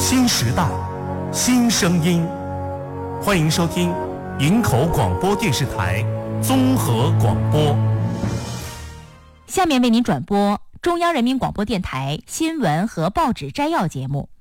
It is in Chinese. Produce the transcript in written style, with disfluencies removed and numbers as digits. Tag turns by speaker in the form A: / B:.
A: 新时代，新声音，欢迎收听营口广播电视台综合广播。
B: 下面为您转播中央人民广播电台新闻和报纸摘要节目。